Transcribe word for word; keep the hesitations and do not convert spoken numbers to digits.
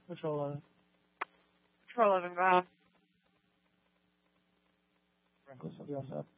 Patrol eleven. Patrol eleven, go ahead. Franklin, somebody else up.